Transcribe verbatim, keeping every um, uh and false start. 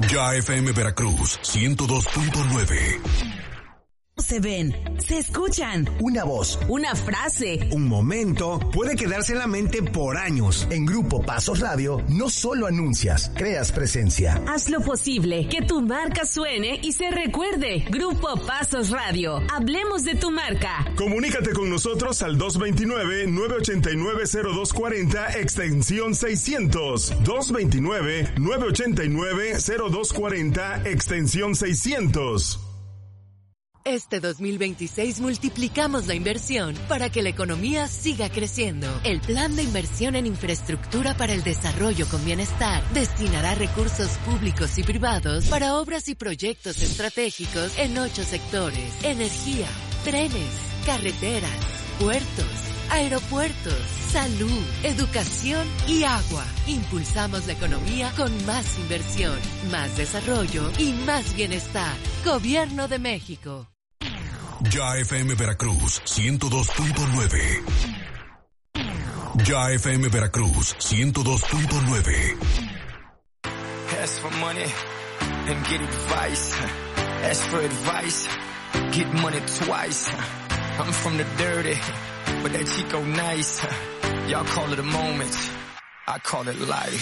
Ya F M Veracruz, ciento dos punto nueve. Se ven, se escuchan. Una voz, una frase, un momento puede quedarse en la mente por años. En Grupo Pasos Radio no solo anuncias, creas presencia. Haz lo posible que tu marca suene y se recuerde. Grupo Pasos Radio. Hablemos de tu marca. Comunícate con nosotros al dos dos nueve, nueve ocho nueve, cero dos cuatro cero extensión seiscientos. dos dos nueve, nueve ocho nueve, cero dos cuatro cero extensión seiscientos. Este dos mil veintiséis multiplicamos la inversión para que la economía siga creciendo. El Plan de Inversión en Infraestructura para el Desarrollo con Bienestar destinará recursos públicos y privados para obras y proyectos estratégicos en ocho sectores: energía, trenes, carreteras, puertos, aeropuertos, salud, educación y agua. Impulsamos la economía con más inversión, más desarrollo y más bienestar. Gobierno de México. Ya F M Veracruz, ciento dos punto nueve. Ya F M Veracruz, ciento dos punto nueve. Ask for money and get advice. Ask for advice, get money twice. I'm from the dirty, but that Chico nice. Y'all call it a moment, I call it life.